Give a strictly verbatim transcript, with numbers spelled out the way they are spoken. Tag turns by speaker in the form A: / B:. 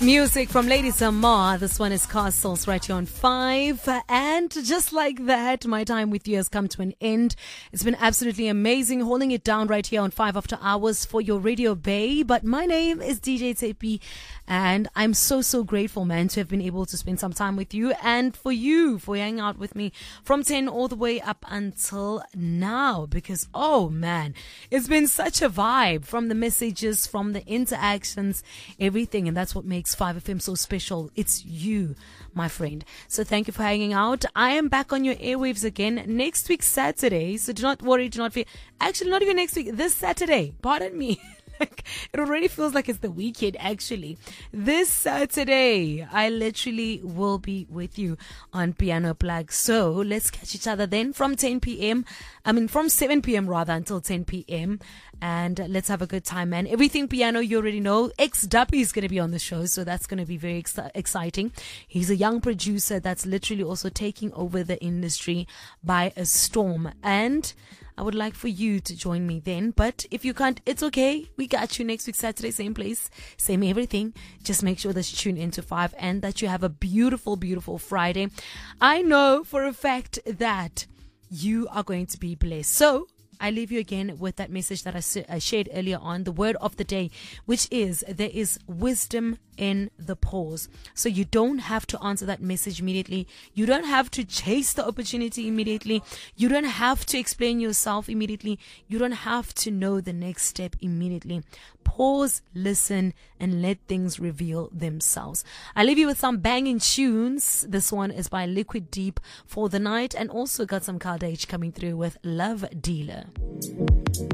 A: Music from Lady Samar. This one is Castles right here on five. And just like that, my time with you has come to an end. It's been absolutely amazing holding it down right here on five after hours for your Radio Bay. But my name is D J Tepi, and I'm so, so grateful, man, to have been able to spend some time with you and for you, for hanging out with me from ten all the way up until now. Because, oh man, it's been such a vibe from the messages, from the interactions, everything. And that's what makes five F M so special. It's you, my friend. So thank you for hanging out. I am back on your airwaves again next week, Saturday. So do not worry, do not fear. Actually, not even next week, this Saturday. Pardon me. Like, it already feels like it's the weekend, actually. This Saturday, I literally will be with you on Piano Plug. So let's catch each other then from ten p.m. I mean, from seven p.m. rather until ten p.m. And let's have a good time, man. Everything piano, you already know. X Duppy is going to be on the show, so that's going to be very ex- exciting. He's a young producer that's literally also taking over the industry by a storm. And I would like for you to join me then. But if you can't, it's okay. We got you next week, Saturday, same place, same everything. Just make sure that you tune into five and that you have a beautiful, beautiful Friday. I know for a fact that you are going to be blessed. So I leave you again with that message that I, I shared earlier on, the word of the day, which is there is wisdom in the pause. So you don't have to answer that message immediately. You don't have to chase the opportunity immediately. You don't have to explain yourself immediately. You don't have to know the next step immediately. Pause, listen, and let things reveal themselves. I leave you with some banging tunes. This one is by Liquid Deep for the night, and also got some Card Age coming through with Love Dealer.